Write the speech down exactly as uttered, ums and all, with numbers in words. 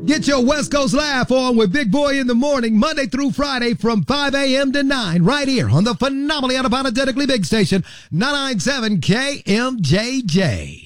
Get your West Coast laugh on with Big Boy in the morning, Monday through Friday from five a.m. to nine, right here on the phenomenally unapologetically big station, nine ninety-seven K M J J.